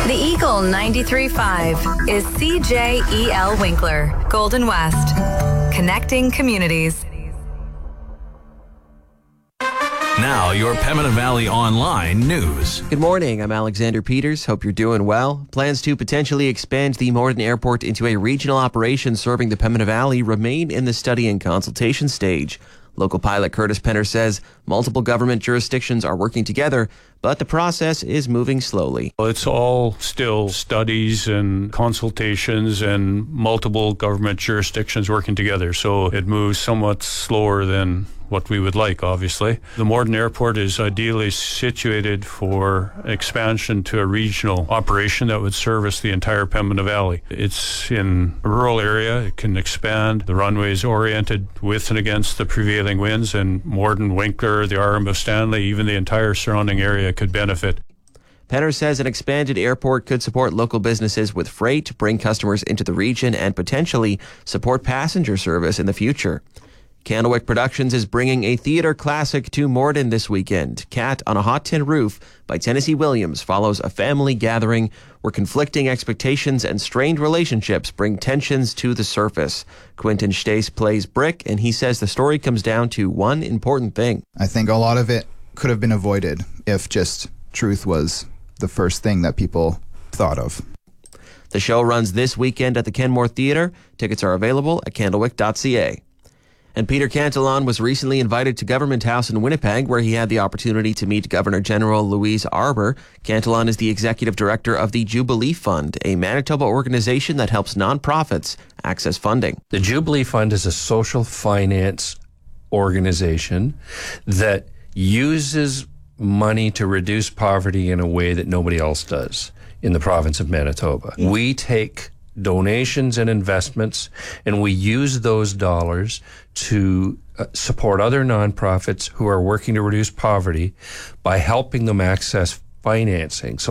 The Eagle 93.5 is CJEL Winkler, Golden West, connecting communities. Now, your Pembina Valley Online news. Good morning. I'm Alexander Peters. Hope you're doing well. Plans to potentially expand the Morden Airport into a regional operation serving the Pembina Valley remain in the study and consultation stage. Local pilot Curtis Penner says multiple government jurisdictions are working together, but the process is moving slowly. It's all still studies and consultations and multiple government jurisdictions working together, so it moves somewhat slower than what we would like, obviously. The Morden Airport is ideally situated for expansion to a regional operation that would service the entire Pembina Valley. It's in a rural area. It can expand. The runway is oriented with and against the prevailing winds, and Morden, Winkler, the Arm of Stanley, even the entire surrounding area could benefit. Penner says an expanded airport could support local businesses with freight, bring customers into the region, and potentially support passenger service in the future. Candlewick Productions is bringing a theater classic to Morden this weekend. Cat on a Hot Tin Roof by Tennessee Williams follows a family gathering where conflicting expectations and strained relationships bring tensions to the surface. Quentin Stace plays Brick, and he says the story comes down to one important thing. I think a lot of it could have been avoided if just truth was the first thing that people thought of. The show runs this weekend at the Kenmore Theatre. Tickets are available at candlewick.ca. And Peter Cantillon was recently invited to Government House in Winnipeg, where he had the opportunity to meet Governor General Louise Arbour. Cantillon is the executive director of the Jubilee Fund, a Manitoba organization that helps nonprofits access funding. The Jubilee Fund is a social finance organization that uses money to reduce poverty in a way that nobody else does in the province of Manitoba. We take donations and investments, and we use those dollars to support other nonprofits who are working to reduce poverty by helping them access financing. So